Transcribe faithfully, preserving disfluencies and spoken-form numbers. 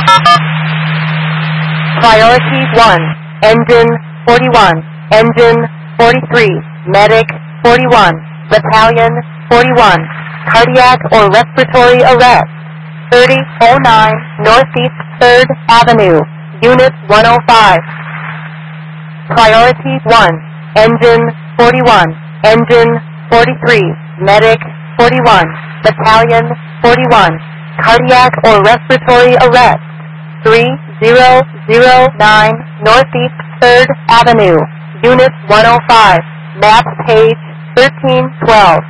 Priority one, Engine forty-one, Engine forty-three, Medic forty-one, Battalion forty-one, Cardiac or respiratory arrest, thirty oh nine Northeast third Avenue, Unit one oh five. Priority one, Engine forty-one, Engine forty-three, Medic forty-one, Battalion forty-one, Cardiac or respiratory arrest, three oh oh nine Northeast third Avenue, Unit one oh five, map page thirteen twelve.